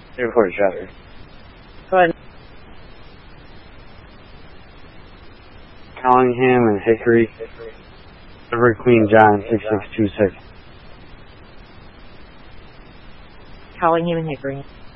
Airport traffic. Go ahead. Collingham and Hickory. River Queen John 6626. Collingham and Hickory.